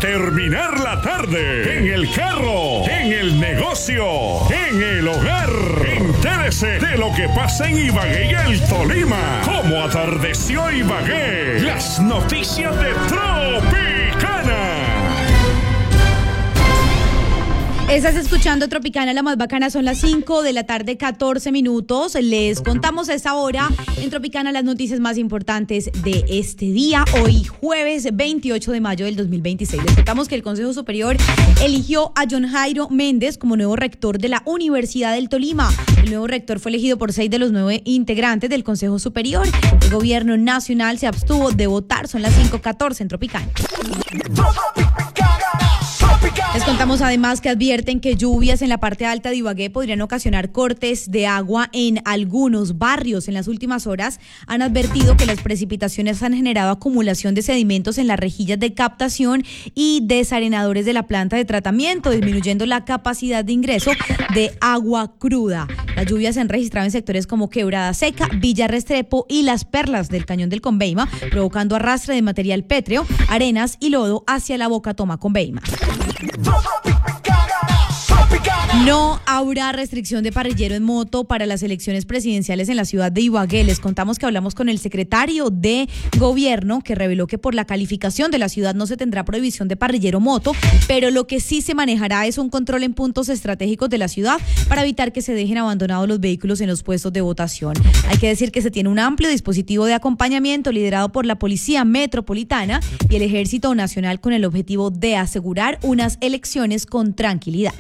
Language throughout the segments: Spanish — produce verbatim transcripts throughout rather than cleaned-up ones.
terminar la tarde, en el carro, en el negocio, en el hogar. Entérese de lo que pasa en Ibagué y el Tolima. ¿Cómo atardeció Ibagué? Las noticias de Tropicana. Estás escuchando Tropicana, la más bacana. Son las cinco de la tarde, catorce minutos. Les contamos a esta hora en Tropicana las noticias más importantes de este día. Hoy jueves veintiocho de mayo del dos mil veintiséis. Les contamos que el Consejo Superior eligió a John Jairo Méndez como nuevo rector de la Universidad del Tolima. El nuevo rector fue elegido por seis de los nueve integrantes del Consejo Superior. El gobierno nacional se abstuvo de votar. Son las cinco catorce en Tropicana. Les contamos además que advierten que lluvias en la parte alta de Ibagué podrían ocasionar cortes de agua en algunos barrios. En las últimas horas han advertido que las precipitaciones han generado acumulación de sedimentos en las rejillas de captación y desarenadores de la planta de tratamiento, disminuyendo la capacidad de ingreso de agua cruda. Las lluvias se han registrado en sectores como Quebrada Seca, Villa Restrepo y Las Perlas del Cañón del Conveima, provocando arrastre de material pétreo, arenas y lodo hacia la Boca Toma Conveima. No habrá restricción de parrillero en moto para las elecciones presidenciales en la ciudad de Ibagué. Les contamos que hablamos con el secretario de Gobierno, que reveló que por la calificación de la ciudad no se tendrá prohibición de parrillero moto, pero lo que sí se manejará es un control en puntos estratégicos de la ciudad para evitar que se dejen abandonados los vehículos en los puestos de votación. Hay que decir que se tiene un amplio dispositivo de acompañamiento liderado por la Policía Metropolitana y el Ejército Nacional con el objetivo de asegurar unas elecciones con tranquilidad.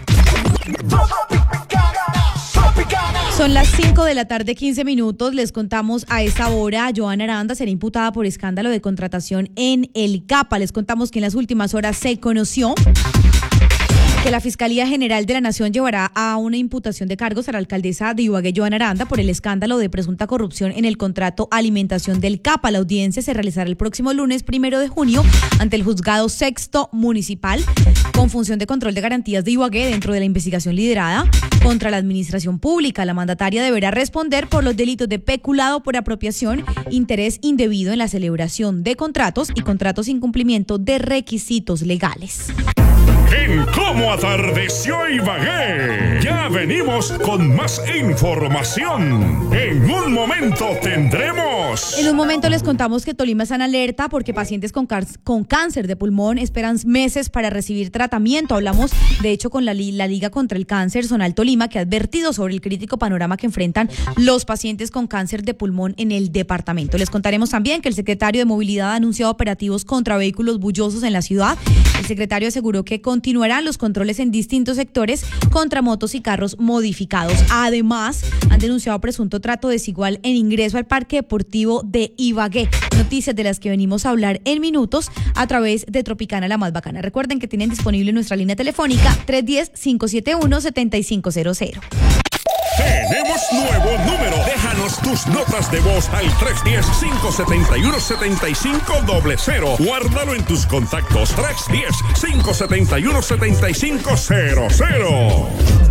Son las cinco de la tarde, quince minutos. Les contamos a esta hora, Joana Aranda será imputada por escándalo de contratación en el CAPA. Les contamos que en las últimas horas se conoció que la Fiscalía General de la Nación llevará a una imputación de cargos a la alcaldesa de Ibagué, Joana Aranda, por el escándalo de presunta corrupción en el contrato alimentación del CAPA. La audiencia se realizará el próximo lunes primero de junio ante el juzgado sexto municipal con función de control de garantías de Ibagué dentro de la investigación liderada contra la administración pública. La mandataria deberá responder por los delitos de peculado por apropiación, interés indebido en la celebración de contratos y contratos sin cumplimiento de requisitos legales. En Cómo atardeció Ibagué, ya venimos con más información. En un momento tendremos... En un momento les contamos que Tolima está en alerta porque pacientes con, car- con cáncer de pulmón esperan meses para recibir tratamiento. Hablamos, de hecho, con la, li- la Liga contra el Cáncer Zonal Tolima, que ha advertido sobre el crítico panorama que enfrentan los pacientes con cáncer de pulmón en el departamento. Les contaremos también que el secretario de Movilidad ha anunciado operativos contra vehículos bullosos en la ciudad. El secretario aseguró que continuarán los controles en distintos sectores contra motos y carros modificados. Además, han denunciado presunto trato desigual en ingreso al Parque Deportivo de Ibagué. Noticias de las que venimos a hablar en minutos a través de Tropicana, la más bacana. Recuerden que tienen disponible nuestra línea telefónica tres uno cero, cinco siete uno, siete cinco cero cero. Tenemos nuevo número. Déjanos tus notas de voz al tres uno cero, cinco siete uno, siete cinco cero cero. Guárdalo en tus contactos. tres uno cero, cinco siete uno, siete cinco cero cero.